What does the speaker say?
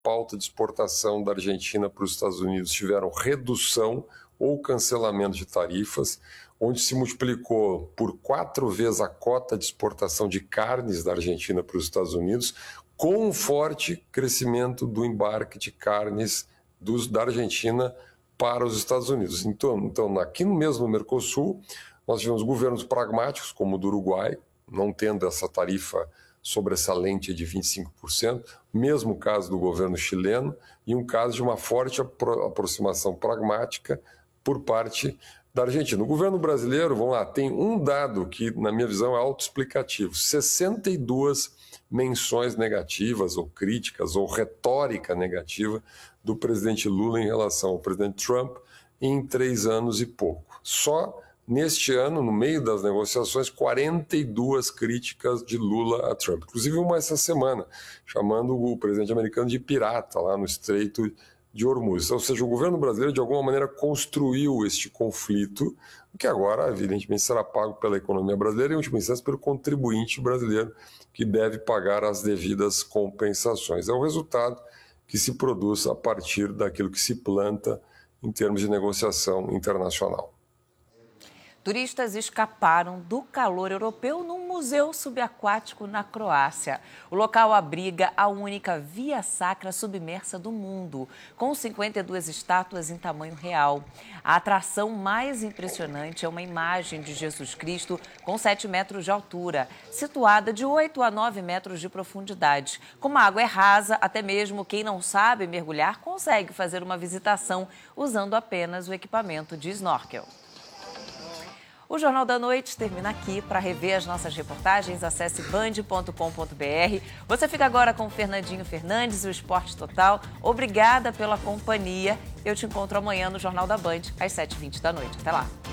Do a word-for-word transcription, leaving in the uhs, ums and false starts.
pauta de exportação da Argentina para os Estados Unidos tiveram redução ou cancelamento de tarifas, onde se multiplicou por quatro vezes a cota de exportação de carnes da Argentina para os Estados Unidos, com um forte crescimento do embarque de carnes dos, da Argentina para os Estados Unidos. Então, então, aqui mesmo no Mercosul, nós tivemos governos pragmáticos, como o do Uruguai, não tendo essa tarifa sobressalente de vinte e cinco por cento, mesmo caso do governo chileno, e um caso de uma forte apro- aproximação pragmática por parte da Argentina. O governo brasileiro, vamos lá, tem um dado que, na minha visão, é autoexplicativo. sessenta e duas menções negativas ou críticas ou retórica negativa do presidente Lula em relação ao presidente Trump em três anos e pouco. Só neste ano, no meio das negociações, quarenta e duas críticas de Lula a Trump. Inclusive uma essa semana, chamando o presidente americano de pirata lá no Estreito de Hormuz. Ou seja, o governo brasileiro, de alguma maneira, construiu este conflito, que agora, evidentemente, será pago pela economia brasileira e, em última instância, pelo contribuinte brasileiro, que deve pagar as devidas compensações. É o resultado que se produz a partir daquilo que se planta em termos de negociação internacional. Turistas escaparam do calor europeu num museu subaquático na Croácia. O local abriga a única via sacra submersa do mundo, com cinquenta e duas estátuas em tamanho real. A atração mais impressionante é uma imagem de Jesus Cristo com sete metros de altura, situada de oito a nove metros de profundidade. Como a água é rasa, até mesmo quem não sabe mergulhar consegue fazer uma visitação usando apenas o equipamento de snorkel. O Jornal da Noite termina aqui. Para rever as nossas reportagens, acesse band ponto com ponto br. Você fica agora com o Fernandinho Fernandes e o Esporte Total. Obrigada pela companhia. Eu te encontro amanhã no Jornal da Band, às sete e vinte da noite. Até lá.